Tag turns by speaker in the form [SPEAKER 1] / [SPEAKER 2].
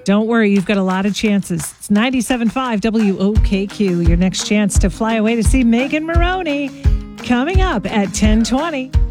[SPEAKER 1] Don't worry, you've got a lot of chances. It's 97.5 WOKQ. Your next chance to fly away to see Megan Maroney coming up at 10:20.